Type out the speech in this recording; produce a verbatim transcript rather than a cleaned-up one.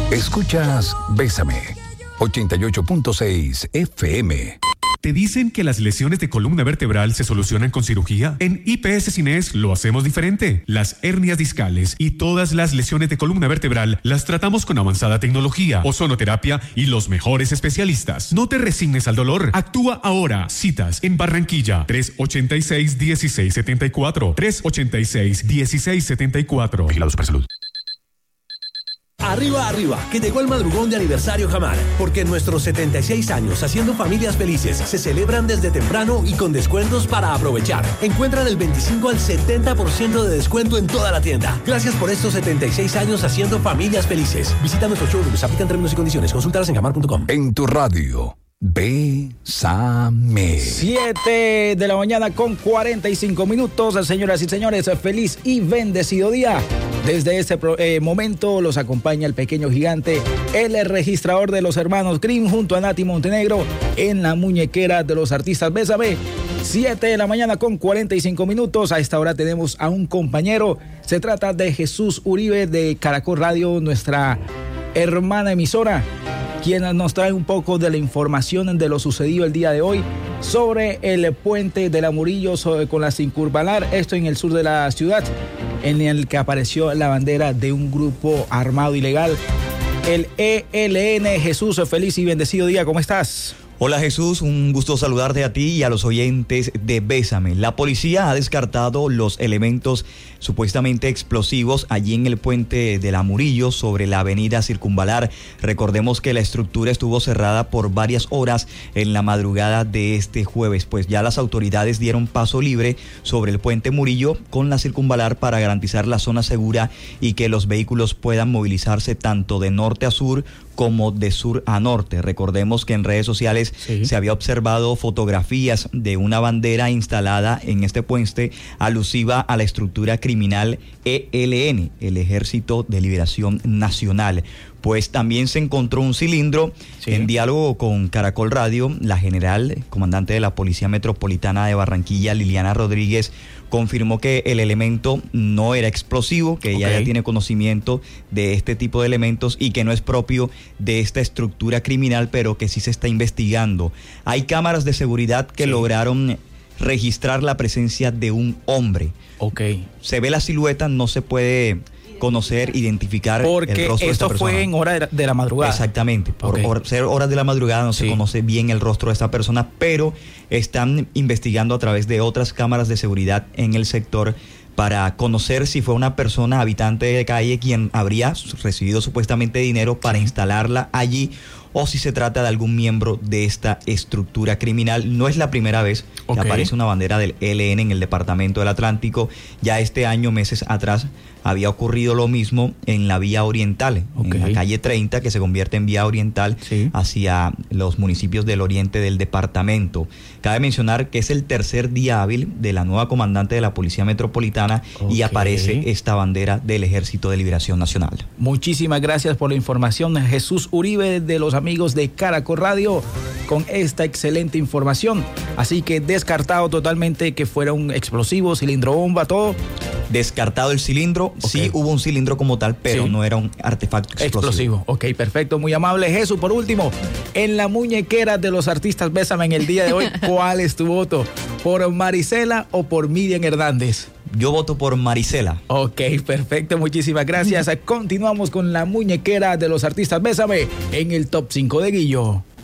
Escuchas Bésame, ochenta y ocho punto seis F M. ¿Te dicen que las lesiones de columna vertebral se solucionan con cirugía? En I P S Cines lo hacemos diferente. Las hernias discales y todas las lesiones de columna vertebral las tratamos con avanzada tecnología, ozonoterapia y los mejores especialistas. No te resignes al dolor. Actúa ahora. Citas en Barranquilla, tres ochenta y seis, dieciséis setenta y cuatro, tres ochenta y seis, dieciséis setenta y cuatro. Vigilado Supersalud. Arriba, arriba, que llegó el madrugón de aniversario Jamar, porque nuestros setenta y seis años haciendo familias felices se celebran desde temprano y con descuentos para aprovechar. Encuentra del veinticinco al setenta por ciento de descuento en toda la tienda. Gracias por estos setenta y seis años haciendo familias felices. Visita nuestro showroom, se aplican términos y condiciones. Consúltalas en jamar punto com. En tu radio, Bésame. siete de la mañana con cuarenta y cinco minutos. Señoras y señores, feliz y bendecido día. Desde este eh, momento los acompaña el pequeño gigante, el registrador de los hermanos Grimm, junto a Nati Montenegro, en la muñequera de los artistas Bésame. siete de la mañana con cuarenta y cinco minutos. A esta hora tenemos a un compañero. Se trata de Jesús Uribe de Caracol Radio, nuestra hermana emisora, quien nos trae un poco de la información de lo sucedido el día de hoy sobre el puente de la Murillo sobre, con la circunvalar, esto en el sur de la ciudad, en el que apareció la bandera de un grupo armado ilegal, el E L N. Jesús, feliz y bendecido día, ¿cómo estás? Hola Jesús, un gusto saludarte a ti y a los oyentes de Bésame. La policía ha descartado los elementos supuestamente explosivos allí en el puente de la Murillo sobre la avenida Circunvalar. Recordemos que la estructura estuvo cerrada por varias horas en la madrugada de este jueves, pues ya las autoridades dieron paso libre sobre el puente Murillo con la Circunvalar para garantizar la zona segura y que los vehículos puedan movilizarse tanto de norte a sur como de sur a norte. Recordemos que en redes sociales sí. se había observado fotografías de una bandera instalada en este puente alusiva a la estructura criminal E L N, el Ejército de Liberación Nacional. Pues también se encontró un cilindro. Sí. En diálogo con Caracol Radio, la general comandante de la Policía Metropolitana de Barranquilla, Liliana Rodríguez, confirmó que el elemento no era explosivo, que okay. ella ya tiene conocimiento de este tipo de elementos y que no es propio de esta estructura criminal, pero que sí se está investigando. Hay cámaras de seguridad que sí. lograron registrar la presencia de un hombre. Okay. Se ve la silueta, no se puede conocer, identificar porque el rostro de esta persona. Porque esto fue en hora de, de la madrugada. Exactamente, por okay. or, ser horas de la madrugada no sí. se conoce bien el rostro de esta persona, pero están investigando a través de otras cámaras de seguridad en el sector para conocer si fue una persona habitante de calle quien habría recibido supuestamente dinero para instalarla allí, o si se trata de algún miembro de esta estructura criminal. No es la primera vez okay. que aparece una bandera del E L N en el departamento del Atlántico. Ya este año, meses atrás, había ocurrido lo mismo en la vía oriental, okay. en la calle treinta, que se convierte en vía oriental sí. hacia los municipios del oriente del departamento. Cabe mencionar que es el tercer día hábil de la nueva comandante de la Policía Metropolitana okay. y aparece esta bandera del Ejército de Liberación Nacional. Muchísimas gracias por la información, Jesús Uribe, de los amigos de Caracol Radio, con esta excelente información. Así que descartado totalmente que fuera un explosivo, cilindro bomba, todo. Descartado el cilindro, okay. sí hubo un cilindro como tal, pero sí. no era un artefacto explosivo. explosivo. Ok, perfecto, muy amable. Jesús, por último, en la muñequera de los artistas Bésame en el día de hoy, ¿cuál es tu voto? ¿Por Marisela o por Miriam Hernández? Yo voto por Marisela. Ok, perfecto, muchísimas gracias. Continuamos con la muñequera de los artistas Bésame en el Top cinco de Guillo.